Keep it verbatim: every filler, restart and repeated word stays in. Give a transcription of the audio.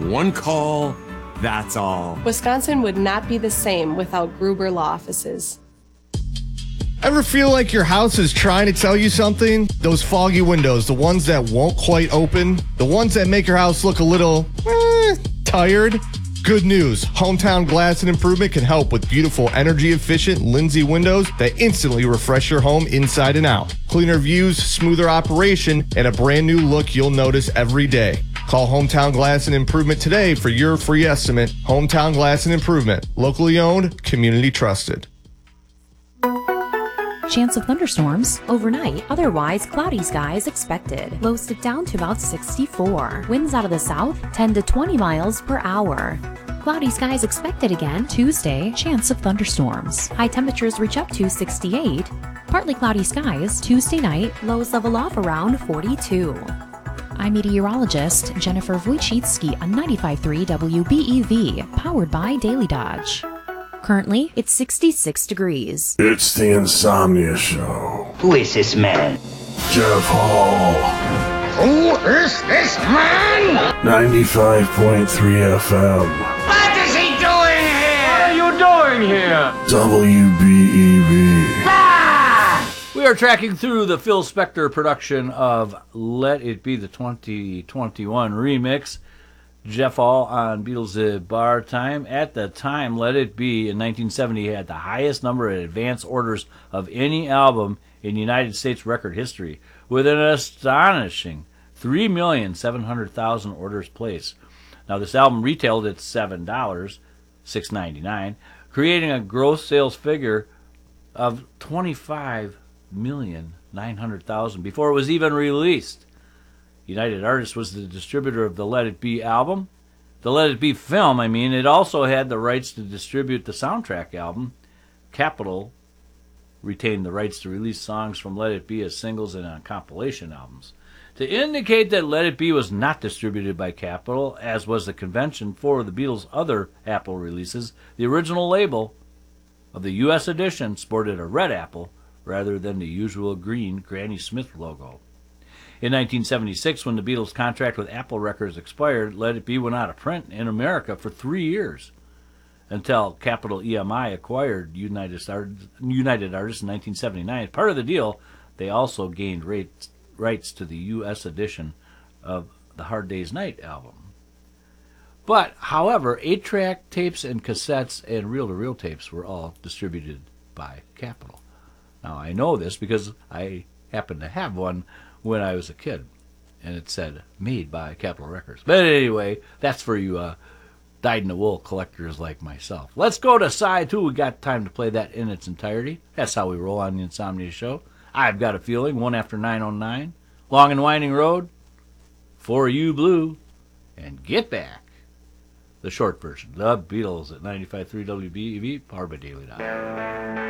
One call, that's all. Wisconsin would not be the same without Gruber Law Offices. Ever feel like your house is trying to tell you something? Those foggy windows, the ones that won't quite open, the ones that make your house look a little eh, tired? Good news, Hometown Glass and Improvement can help with beautiful, energy-efficient Lindsay windows that instantly refresh your home inside and out. Cleaner views, smoother operation, and a brand new look you'll notice every day. Call Hometown Glass and Improvement today for your free estimate. Hometown Glass and Improvement, locally owned, community trusted. Chance of thunderstorms overnight, otherwise cloudy skies expected. Lows dip down to about sixty-four. Winds out of the south ten to twenty miles per hour. Cloudy skies expected again Tuesday, chance of thunderstorms. High temperatures reach up to sixty-eight. Partly cloudy skies Tuesday night, lows level off around forty-two. I'm meteorologist Jennifer Wojcicki on ninety-five point three W B E V, powered by Daily Dodge. Currently, it's sixty-six degrees. It's the Insomnia Show. Who is this man? Jeff Hall. Who is this man? ninety-five point three F M. What is he doing here? What are you doing here? W B E V. Ah! We are tracking through the Phil Spector production of Let It Be the twenty twenty-one remix. Jeff Hall on Beatles Bar Time. At the time, Let It Be in nineteen seventy had the highest number of advance orders of any album in United States record history, with an astonishing three million seven hundred thousand orders placed. Now, this album retailed at seven dollars, six ninety-nine, creating a gross sales figure of twenty-five million nine hundred thousand before it was even released. United Artists was the distributor of the Let It Be album. The Let It Be film, I mean, it also had the rights to distribute the soundtrack album. Capitol retained the rights to release songs from Let It Be as singles and on compilation albums. To indicate that Let It Be was not distributed by Capitol, as was the convention for the Beatles' other Apple releases, the original label of the U S edition sported a red apple rather than the usual green Granny Smith logo. In nineteen seventy-six, when the Beatles' contract with Apple Records expired, Let It Be went out of print in America for three years, until Capitol E M I acquired United Artists, United Artists in nineteen seventy-nine. As part of the deal, they also gained rates, rights to the U S edition of the Hard Day's Night album. But, however, eight-track tapes and cassettes and reel-to-reel tapes were all distributed by Capitol. Now, I know this because I happen to have one when I was a kid, and it said, made by Capitol Records. But anyway, that's for you uh, dyed-in-the-wool collectors like myself. Let's go to side two. We got time to play that in its entirety. That's how we roll on the Insomnia Show. I've Got a Feeling, one after nine oh nine. Long and Winding Road, For You Blue, and Get Back. The short version, The Beatles at ninety-five point three W B E V, powered by Daily Dot.